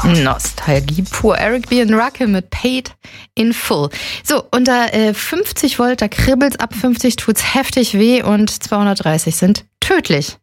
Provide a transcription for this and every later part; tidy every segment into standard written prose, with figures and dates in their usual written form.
Nostalgie pur. Eric B. und Rakim mit Paid in Full. So, unter 50 Volt, da kribbelt's, ab 50 tut's heftig weh und 230 sind tödlich.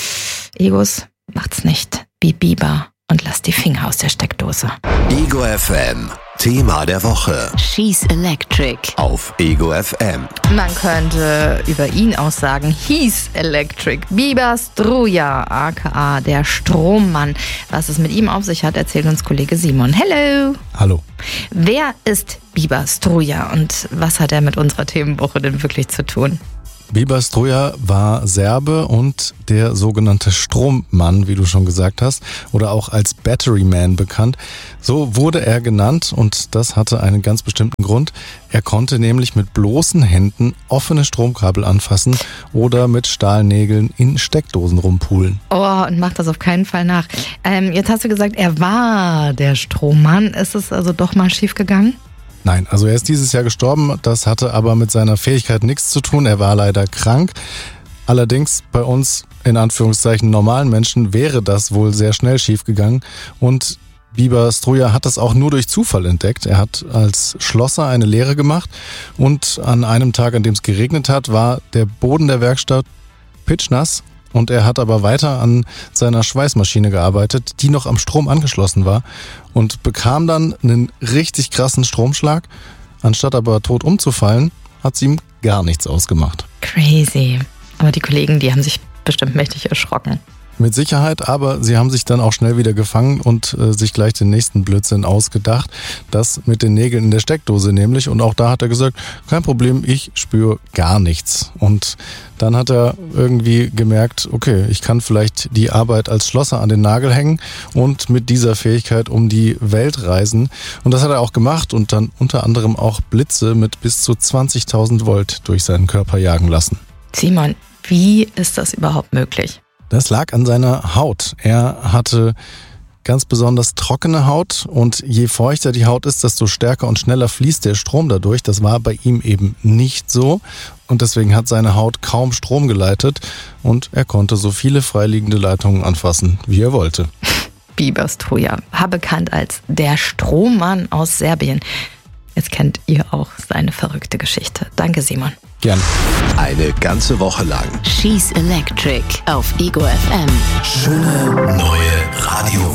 Egos, macht's nicht wie Bieber und lasst die Finger aus der Steckdose. Ego FM, Thema der Woche. She's Electric. Auf Ego FM. Man könnte über ihn auch sagen, he's electric. Bieber Struja, aka der Strommann. Was es mit ihm auf sich hat, erzählt uns Kollege Simon. Hello! Hallo. Wer ist Bieber Struja und was hat er mit unserer Themenwoche denn wirklich zu tun? Bieber Struja war Serbe und der sogenannte Strommann, wie du schon gesagt hast, oder auch als Battery Man bekannt. So wurde er genannt und das hatte einen ganz bestimmten Grund. Er konnte nämlich mit bloßen Händen offene Stromkabel anfassen oder mit Stahlnägeln in Steckdosen rumpulen. Oh, und macht das auf keinen Fall nach. Jetzt hast du gesagt, er war der Strommann. Ist es also doch mal schief gegangen? Nein, also er ist dieses Jahr gestorben, das hatte aber mit seiner Fähigkeit nichts zu tun, er war leider krank. Allerdings bei uns, in Anführungszeichen, normalen Menschen wäre das wohl sehr schnell schiefgegangen und Bieber Struja hat das auch nur durch Zufall entdeckt. Er hat als Schlosser eine Lehre gemacht und an einem Tag, an dem es geregnet hat, war der Boden der Werkstatt pitschnass. Und er hat aber weiter an seiner Schweißmaschine gearbeitet, die noch am Strom angeschlossen war und bekam dann einen richtig krassen Stromschlag. Anstatt aber tot umzufallen, hat es ihm gar nichts ausgemacht. Crazy. Aber die Kollegen, die haben sich bestimmt mächtig erschrocken. Mit Sicherheit, aber sie haben sich dann auch schnell wieder gefangen und sich gleich den nächsten Blödsinn ausgedacht. Das mit den Nägeln in der Steckdose nämlich. Und auch da hat er gesagt, kein Problem, ich spüre gar nichts. Und dann hat er irgendwie gemerkt, okay, ich kann vielleicht die Arbeit als Schlosser an den Nagel hängen und mit dieser Fähigkeit um die Welt reisen. Und das hat er auch gemacht und dann unter anderem auch Blitze mit bis zu 20.000 Volt durch seinen Körper jagen lassen. Simon, wie ist das überhaupt möglich? Das lag an seiner Haut. Er hatte ganz besonders trockene Haut und je feuchter die Haut ist, desto stärker und schneller fließt der Strom dadurch. Das war bei ihm eben nicht so und deswegen hat seine Haut kaum Strom geleitet und er konnte so viele freiliegende Leitungen anfassen, wie er wollte. Bieber Struja war bekannt als der Strommann aus Serbien. Jetzt kennt ihr auch seine verrückte Geschichte. Danke, Simon. Gerne. Eine ganze Woche lang. She's Electric auf Ego FM. Schöne neue Radio.